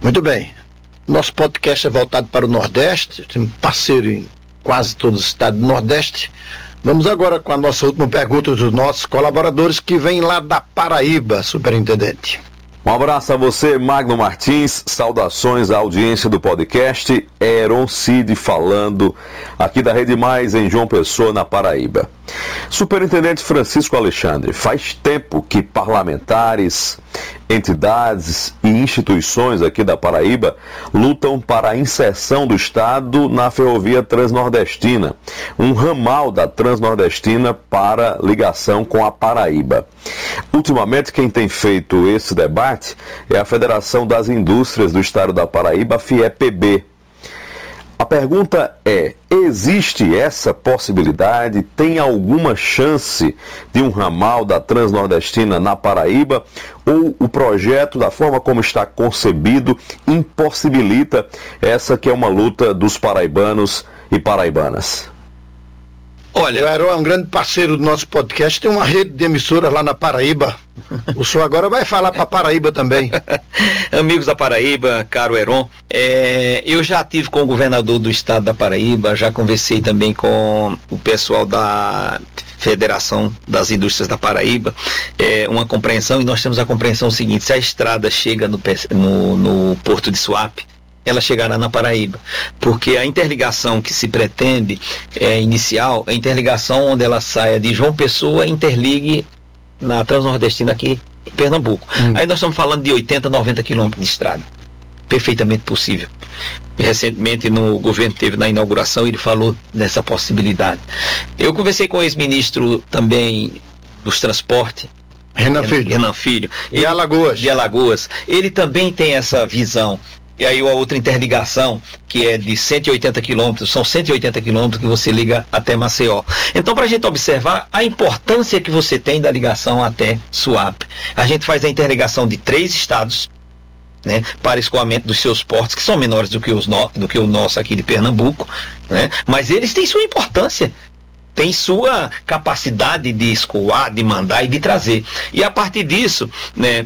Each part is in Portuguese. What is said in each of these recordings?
Muito bem. Nosso podcast é voltado para o Nordeste, temos parceiro em quase todos os estados do Nordeste. Vamos agora com a nossa última pergunta dos nossos colaboradores que vêm lá da Paraíba, superintendente. Um abraço a você, Magno Martins, saudações à audiência do podcast, Heron Cid falando aqui da Rede Mais em João Pessoa, na Paraíba. Superintendente Francisco Alexandre, faz tempo que parlamentares, entidades e instituições aqui da Paraíba lutam para a inserção do Estado na ferrovia transnordestina, um ramal da transnordestina para ligação com a Paraíba. Ultimamente, quem tem feito esse debate é a Federação das Indústrias do Estado da Paraíba, a FIEPB. A pergunta é, existe essa possibilidade? Tem alguma chance de um ramal da transnordestina na Paraíba? Ou o projeto, da forma como está concebido, impossibilita essa que é uma luta dos paraibanos e paraibanas? Olha, o Heron é um grande parceiro do nosso podcast, tem uma rede de emissoras lá na Paraíba. O senhor agora vai falar para Paraíba também. Amigos da Paraíba, caro Heron, eu já tive com o governador do estado da Paraíba, já conversei também com o pessoal da Federação das Indústrias da Paraíba, uma compreensão, e nós temos a compreensão seguinte: se a estrada chega no Porto de Suape, ela chegará na Paraíba, porque a interligação que se pretende inicial, a interligação onde ela saia de João Pessoa e interligue na Transnordestina aqui em Pernambuco. Aí nós estamos falando de 80, 90 quilômetros de estrada, perfeitamente possível. Recentemente no governo teve na inauguração, ele falou dessa possibilidade. Eu conversei com o ex-ministro também dos transportes, Renan Filho. De Alagoas. Ele também tem essa visão. E aí a outra interligação, que é de 180 quilômetros, são 180 quilômetros que você liga até Maceió. Então, para a gente observar a importância que você tem da ligação até Suape, a gente faz a interligação de 3 estados, né, para escoamento dos seus portos, que são menores do que o nosso aqui de Pernambuco, né, mas eles têm sua importância. Tem sua capacidade de escoar, de mandar e de trazer. E a partir disso, né,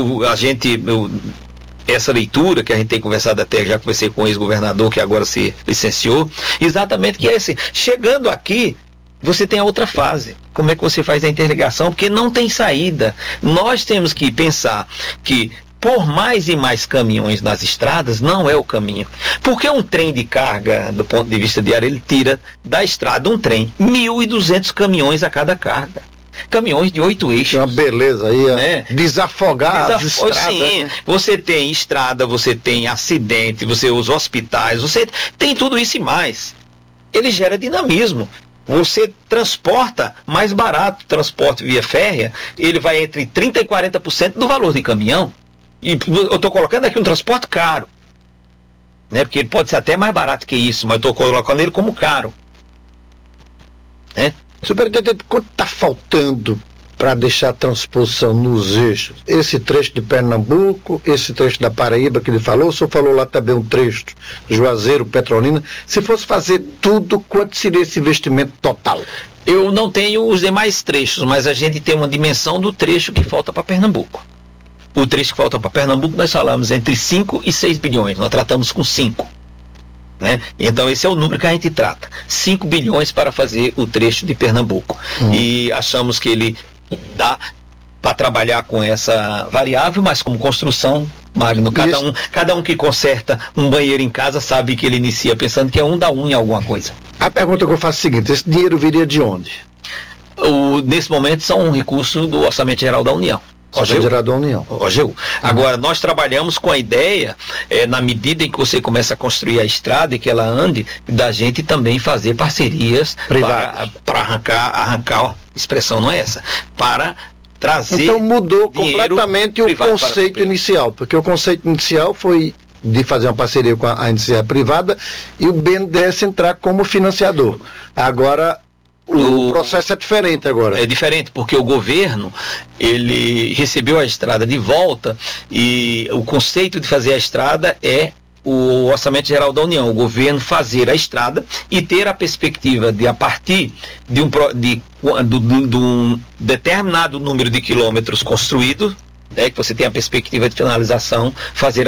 essa leitura que a gente tem conversado, até já conversei com o ex-governador que agora se licenciou, exatamente que é esse, chegando aqui, você tem a outra fase, como é que você faz a interligação, porque não tem saída. Nós temos que pensar que por mais e mais caminhões nas estradas não é o caminho, porque um trem de carga, do ponto de vista diário, ele tira da estrada um trem, 1.200 caminhões a cada carga. Caminhões de 8 eixos. Uma beleza aí, né? Desafogar as estradas. Sim, né? Você tem estrada, você tem acidente, você usa hospitais, você tem tudo isso e mais. Ele gera dinamismo. Você transporta mais barato, transporte via férrea, ele vai entre 30% e 40% do valor de caminhão. E eu estou colocando aqui um transporte caro, né? Porque ele pode ser até mais barato que isso, mas eu estou colocando ele como caro, né? Superintendente, quanto está faltando para deixar a transposição nos eixos? Esse trecho de Pernambuco, esse trecho da Paraíba que ele falou, o senhor falou lá também um trecho, Juazeiro, Petrolina. Se fosse fazer tudo, quanto seria esse investimento total? Eu não tenho os demais trechos, mas a gente tem uma dimensão do trecho que falta para Pernambuco. O trecho que falta para Pernambuco, nós falamos entre 5 e 6 bilhões, nós tratamos com 5. Né? Então esse é o número que a gente trata, 5 bilhões para fazer o trecho de Pernambuco. E achamos que ele dá para trabalhar com essa variável, mas como construção, Magno, cada um que conserta um banheiro em casa sabe que ele inicia pensando que é um dá um em alguma coisa. A pergunta que eu faço é a seguinte: esse dinheiro viria de onde? Nesse momento são um recurso do Orçamento Geral da União. OGU. Agora, nós trabalhamos com a ideia, na medida em que você começa a construir a estrada e que ela ande, da gente também fazer parcerias para arrancar, a expressão não é essa, para trazer. Então mudou completamente o conceito inicial, porque o conceito inicial foi de fazer uma parceria com a iniciativa privada e o BNDES entrar como financiador. Agora o processo é diferente agora. É diferente, porque o governo, ele recebeu a estrada de volta e o conceito de fazer a estrada é o Orçamento Geral da União, o governo fazer a estrada e ter a perspectiva de, a partir de um determinado número de quilômetros construídos, que você tem a perspectiva de finalização, fazer